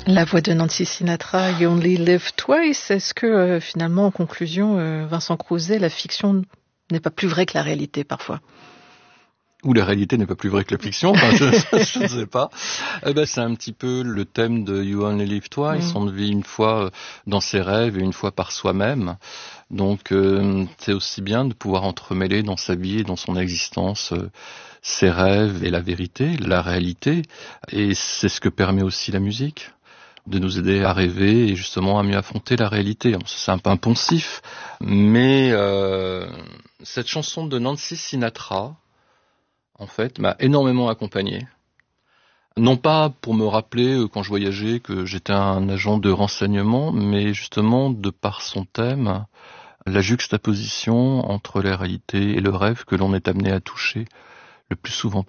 La voix de Nancy Sinatra, You Only Live Twice. Est-ce que finalement, en conclusion, Vincent Crouzet, la fiction n'est pas plus vraie que la réalité parfois? Ou la réalité n'est pas plus vraie que la fiction, enfin, je ne sais pas. C'est un petit peu le thème de You Only Live Twice. On vit une fois dans ses rêves et une fois par soi-même. Donc c'est aussi bien de pouvoir entremêler dans sa vie et dans son existence ses rêves et la vérité, la réalité. Et c'est ce que permet aussi la musique, de nous aider à rêver et justement à mieux affronter la réalité. C'est un peu un poncif, mais cette chanson de Nancy Sinatra, en fait, m'a énormément accompagné. Non pas pour me rappeler quand je voyageais que j'étais un agent de renseignement, mais justement de par son thème, la juxtaposition entre la réalité et le rêve que l'on est amené à toucher le plus souvent